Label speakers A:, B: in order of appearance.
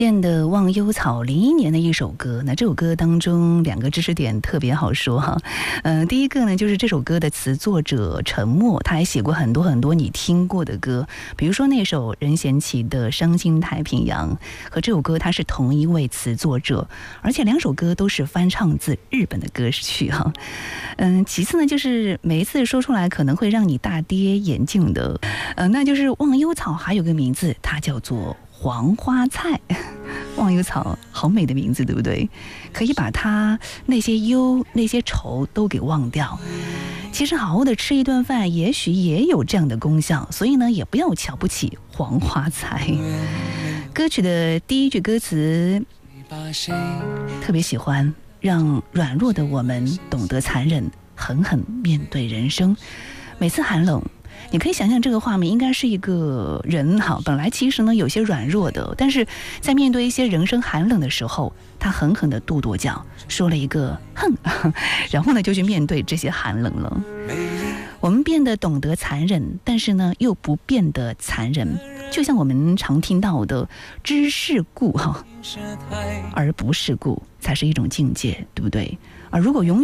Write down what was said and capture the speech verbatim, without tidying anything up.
A: 燕的《忘忧草》零一年的一首歌，那这首歌当中两个知识点特别好说哈。呃，第一个呢，就是这首歌的词作者陈默，他还写过很多很多你听过的歌，比如说那首任贤齐的《伤心太平洋》，和这首歌他是同一位词作者，而且两首歌都是翻唱自日本的歌曲哈。嗯，其次呢，就是每一次说出来可能会让你大跌眼镜的，呃，那就是《忘忧草》还有个名字，它叫做黄花菜。忘忧草好美的名字，对不对？可以把它那些忧那些愁都给忘掉。其实好好的吃一顿饭也许也有这样的功效，所以呢也不要瞧不起黄花菜。歌曲的第一句歌词特别喜欢，让软弱的我们懂得残忍，狠狠面对人生。每次寒冷，你可以想象这个画面应该是一个人哈，本来其实呢有些软弱的，但是在面对一些人生寒冷的时候，他狠狠的跺跺脚，说了一个哼，然后呢就去面对这些寒冷了。我们变得懂得残忍，但是呢又不变得残忍，就像我们常听到的知世故哈，而不世故才是一种境界，对不对？而如果永远